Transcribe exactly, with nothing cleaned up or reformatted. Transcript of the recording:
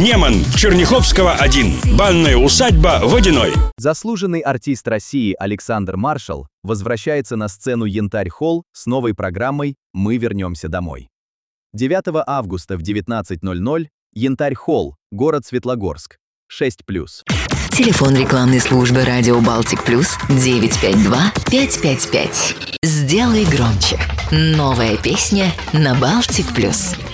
Неман, Черняховского, один. Банная усадьба, Водяной. Заслуженный артист России Александр Маршал возвращается на сцену Янтарь-холл с новой программой «Мы вернемся домой». девятого августа в девятнадцать ноль ноль Янтарь-холл, город Светлогорск, шесть плюс. Телефон рекламной службы «Радио Балтик Плюс» девять пять два пять пять пять. Сделай громче. Новая песня на Балтик Плюс.